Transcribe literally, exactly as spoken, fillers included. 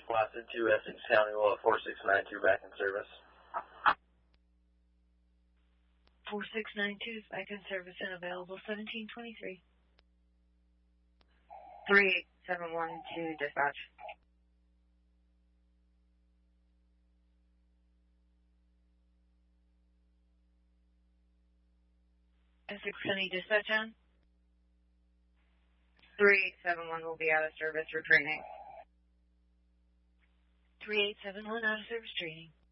Placid to Essex County, will four six nine two back in service. four six nine two is back in service and available seventeen twenty-three. three eight seven one to dispatch. Essex County dispatch on. three eight seven one will be out of service for training. three eight seven one out of service training.